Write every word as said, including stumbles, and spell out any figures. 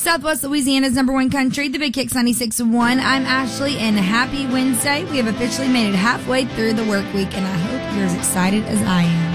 Southwest Louisiana's number one country, the Big Kicks ninety-six point one. I'm Ashley, and happy Wednesday. We have officially made it halfway through the work week, and I hope you're as excited as I am.